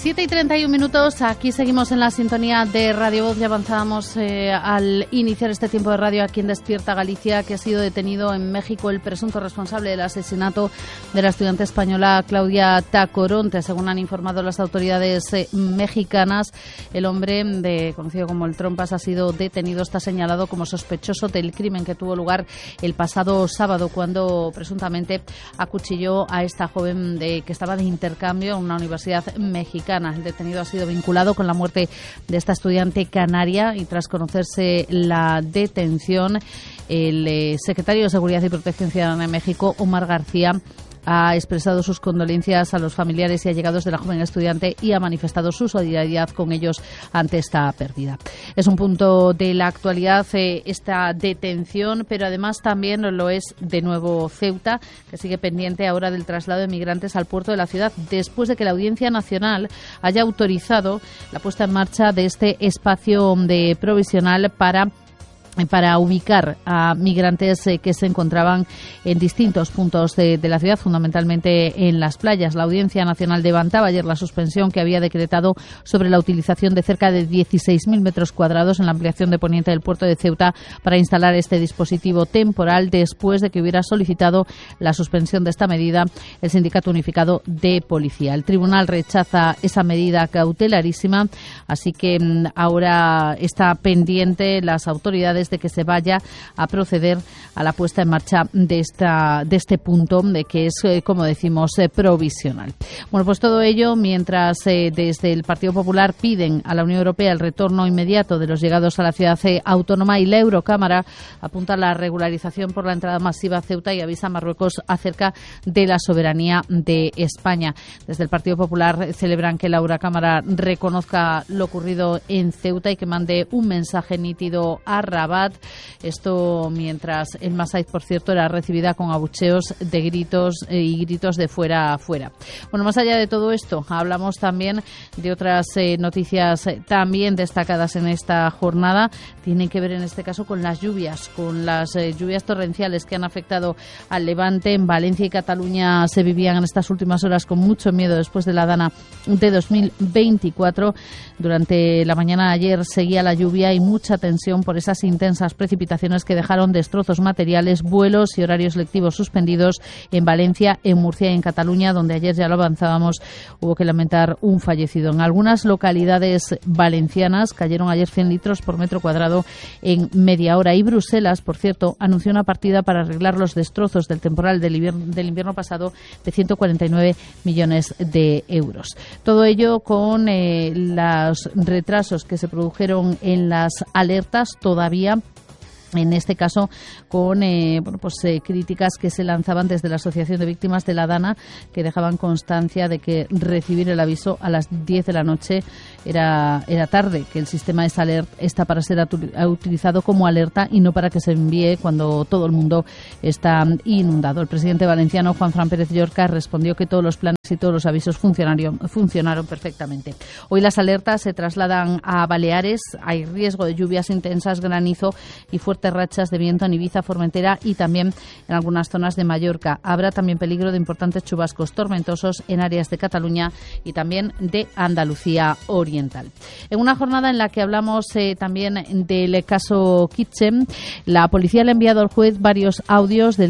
7:31, aquí seguimos en la sintonía de Radio Voz y avanzábamos al iniciar este tiempo de radio aquí en Despierta Galicia, que ha sido detenido en México el presunto responsable del asesinato de la estudiante española Claudia Tacoronte. Según han informado las autoridades mexicanas, el hombre, conocido como el Trompas, ha sido detenido, está señalado como sospechoso del crimen que tuvo lugar el pasado sábado, cuando presuntamente acuchilló a esta joven que estaba de intercambio en una universidad mexicana. El detenido ha sido vinculado con la muerte de esta estudiante canaria y tras conocerse la detención, el secretario de Seguridad y Protección Ciudadana de México, Omar García, ha expresado sus condolencias a los familiares y allegados de la joven estudiante y ha manifestado su solidaridad con ellos ante esta pérdida. Es un punto de la actualidad esta detención, pero además también lo es de nuevo Ceuta, que sigue pendiente ahora del traslado de migrantes al puerto de la ciudad, después de que la Audiencia Nacional haya autorizado la puesta en marcha de este espacio provisional para ubicar a migrantes que se encontraban en distintos puntos de la ciudad, fundamentalmente en las playas. La Audiencia Nacional levantaba ayer la suspensión que había decretado sobre la utilización de cerca de 16.000 metros cuadrados en la ampliación de poniente del puerto de Ceuta para instalar este dispositivo temporal, después de que hubiera solicitado la suspensión de esta medida el Sindicato Unificado de Policía. El tribunal rechaza esa medida cautelarísima, así que ahora está pendiente las autoridades de que se vaya a proceder a la puesta en marcha de este punto, de que es, como decimos, provisional. Bueno, pues todo ello mientras desde el Partido Popular piden a la Unión Europea el retorno inmediato de los llegados a la ciudad autónoma, y la Eurocámara apunta a la regularización por la entrada masiva a Ceuta y avisa a Marruecos acerca de la soberanía de España. Desde el Partido Popular celebran que la Eurocámara reconozca lo ocurrido en Ceuta y que mande un mensaje nítido a Rabat. Esto mientras el Masaid, por cierto, era recibida con abucheos de gritos de fuera. Bueno, más allá de todo esto, hablamos también de otras noticias también destacadas en esta jornada. Tienen que ver en este caso con las lluvias torrenciales que han afectado al Levante. En Valencia y Cataluña se vivían en estas últimas horas con mucho miedo después de la dana de 2024. Durante la mañana de ayer seguía la lluvia y mucha tensión por esas intensas precipitaciones que dejaron destrozos materiales, vuelos y horarios lectivos suspendidos en Valencia, en Murcia y en Cataluña, donde ayer, ya lo avanzábamos, hubo que lamentar un fallecido. En algunas localidades valencianas cayeron ayer 100 litros por metro cuadrado en media hora, y Bruselas, por cierto, anunció una partida para arreglar los destrozos del temporal del invierno pasado de 149 millones de euros. Todo ello con los retrasos que se produjeron en las alertas, todavía en este caso con críticas que se lanzaban desde la Asociación de Víctimas de la Dana, que dejaban constancia de que recibir el aviso a las 10 de la noche era tarde, que el sistema está para ser utilizado como alerta y no para que se envíe cuando todo el mundo está inundado. El presidente valenciano, Juan Fran Pérez Llorca, respondió que todos los planes y todos los avisos funcionaron perfectamente. Hoy las alertas se trasladan a Baleares. Hay riesgo de lluvias intensas, granizo y fuertes rachas de viento en Ibiza, Formentera y también en algunas zonas de Mallorca. Habrá también peligro de importantes chubascos tormentosos en áreas de Cataluña y también de Andalucía Oriental. En una jornada en la que hablamos también del caso Kitchen, la policía le ha enviado al juez varios audios del